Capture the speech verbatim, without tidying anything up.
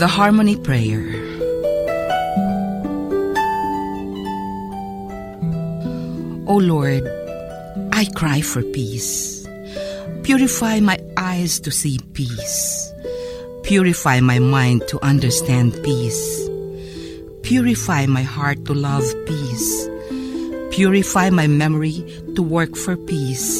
The Harmony Prayer. O Lord, I cry for peace. Purify my eyes to see peace. Purify my mind to understand peace. Purify my heart to love peace. Purify my memory to work for peace.